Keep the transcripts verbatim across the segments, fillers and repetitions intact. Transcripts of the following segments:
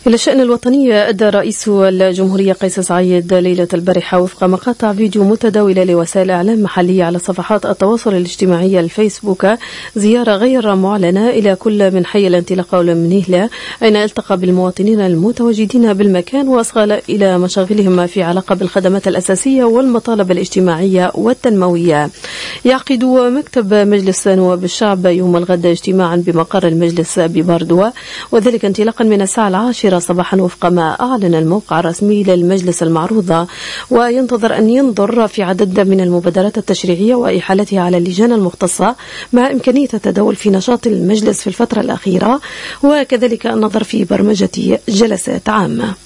إلى الشأن الوطني، أدى رئيس الجمهورية قيس سعيد ليلة البارحة وفق مقاطع فيديو متداولة لوسائل إعلام محلية على صفحات التواصل الاجتماعي الفيسبوك زيارة غير معلنة إلى كل من حي الانطلاقة والمنيهلة، أين التقى بالمواطنين المتواجدين بالمكان وأصغى إلى مشاغلهم في علاقة بالخدمات الأساسية والمطالب الاجتماعية والتنموية. يعقد مكتب مجلس نواب الشعب يوم الغد اجتماعا بمقر المجلس بباردوة، وذلك انطلاقا من الساعة العاشرة صباحا وفق ما أعلن الموقع الرسمي للمجلس المعروضة، وينتظر أن ينظر في عدد من المبادرات التشريعية وإحالتها على اللجان المختصة مع إمكانية التداول في نشاط المجلس في الفترة الأخيرة، وكذلك النظر في برمجة جلسات عامة.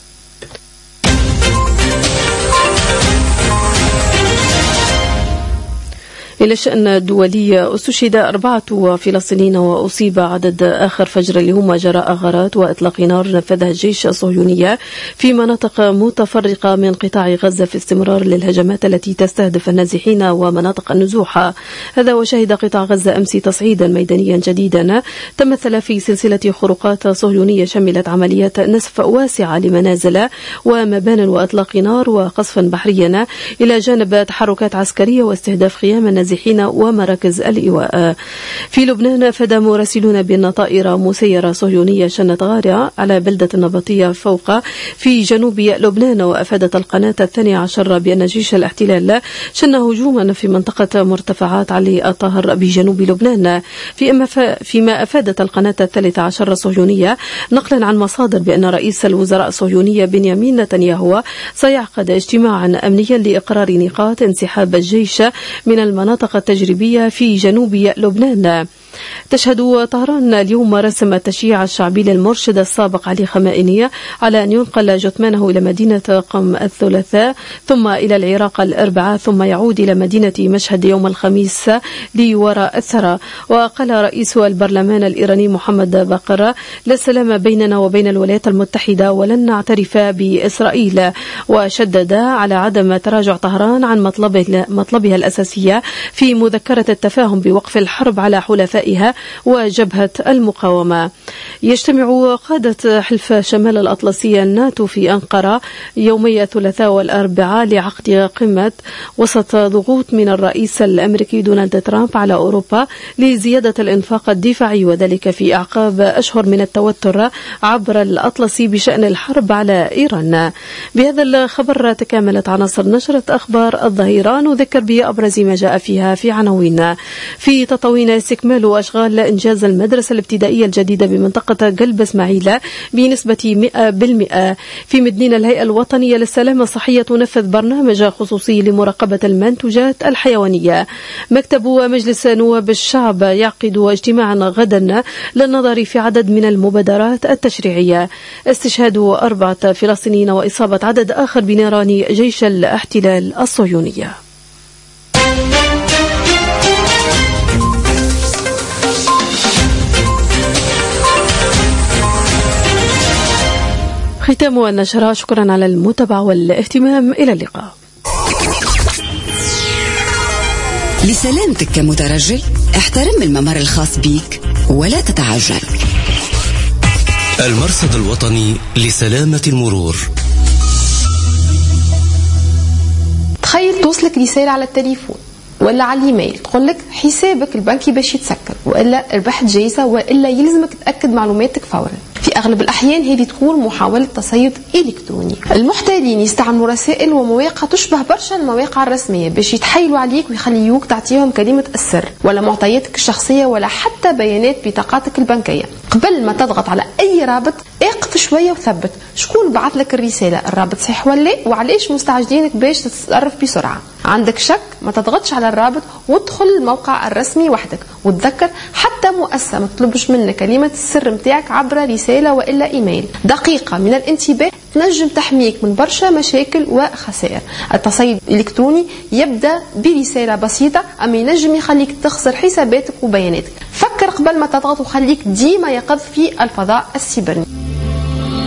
إلى الشأن الدولي، استشهد أربعة فلسطينيين وأصيب عدد آخر فجر اليوم جراء غارات وإطلاق نار نفذها الجيش الصهيوني في مناطق متفرقة من قطاع غزة في استمرار للهجمات التي تستهدف النازحين ومناطق النزوح. هذا وشهد قطاع غزة أمس تصعيدا ميدانيا جديدا تمثل في سلسلة خروقات صهيونية شملت عمليات نسف واسعة لمنازل ومبان وإطلاق نار وقصفا بحريا، إلى جانب تحركات عسكرية واستهداف خيام النازحين ومراكز الإيواء. في لبنان، فاد مراسلون بأن طائرة مسيرة صهيونية شنت غارة على بلدة النبطية فوق في جنوب لبنان، وأفادت القناة الثانية عشر بأن جيش الاحتلال شن هجوما في منطقة مرتفعات علي الطاهر بجنوب لبنان، فيما أفادت القناة الثالثة عشر الصهيونية نقلا عن مصادر بأن رئيس الوزراء الصهيوني بنيامين نتنياهو سيعقد اجتماعا أمنيا لإقرار نقاط انسحاب الجيش من المناطق التجريبية في جنوب لبنان. تشهد طهران اليوم رسم التشييع الشعبي للمرشد السابق علي خمائني على أن ينقل جثمانه إلى مدينة قم الثلاثاء ثم إلى العراق الأربعاء ثم يعود إلى مدينة مشهد يوم الخميس ليورى الثرى. وقال رئيس البرلمان الإيراني محمد باقر: لا سلام بيننا وبين الولايات المتحدة ولن نعترف بإسرائيل، وشدد على عدم تراجع طهران عن مطلبه مطلبها الأساسية في مذكرة التفاهم بوقف الحرب على حلفائها وجبهة المقاومة. يجتمع قادة حلف شمال الأطلسي الناتو في أنقرة يومي الثلاثاء والأربعاء لعقد قمة وسط ضغوط من الرئيس الأمريكي دونالد ترامب على أوروبا لزيادة الإنفاق الدفاعي، وذلك في أعقاب أشهر من التوتر عبر الأطلسي بشأن الحرب على إيران. بهذا الخبر تكاملت عناصر نشرة أخبار الظهيرة، نذكر بأبرز ما جاء فيها في عناوين. في تطاوين استكمال أشغال إنجاز المدرسة الابتدائية الجديدة بمنطقة قلب إسماعيل بنسبة مئة بالمئة. في مدنين، الهيئة الوطنية للسلامة الصحية تنفذ برنامج خصوصي لمراقبة المنتوجات الحيوانية. مكتب مجلس نواب الشعب يعقد اجتماعا غدا للنظر في عدد من المبادرات التشريعية. استشهاد أربعة فلسطينيين وإصابة عدد آخر بنيران جيش الاحتلال الصهيونية. ختام النشرة، شكرا على المتابعة والاهتمام، إلى اللقاء. لسلامتك كمترجل، احترم الممر الخاص بيك ولا تتعجل. المرصد الوطني لسلامة المرور. تخيل توصلك رسالة على التليفون ولا على الايميل تقول لك حسابك البنكي باش يتسكر، والا ربحت جايزة، والا يلزمك تأكد معلوماتك فورا. في أغلب الأحيان هذه تكون محاولة تصيد إلكتروني. المحتالين يستعملوا رسائل ومواقع تشبه برشا المواقع الرسمية باش يتحايلوا عليك ويخليوك تعطيهم كلمة السر ولا معطياتك الشخصية ولا حتى بيانات بطاقاتك البنكية. قبل ما تضغط على أي رابط اقف شوية وثبت شكون بعث لك الرسالة، الرابط صحيح ولا وعليش مستعجلينك باش تتصرف بسرعة. عندك شك ما تضغطش على الرابط وادخل الموقع الرسمي وحدك، وتذكر حتى مؤسسة ما تطلبش منك كلمة السر متاعك عبر رسالة وإلا إيميل. دقيقة من الانتباه تنجم تحميك من برشا مشاكل وخسائر. التصيد الإلكتروني يبدأ برسالة بسيطة، أما ينجم يخليك تخسر حساباتك وبياناتك. فكر قبل ما تضغط وخليك ديما يقظ في الفضاء السيبراني.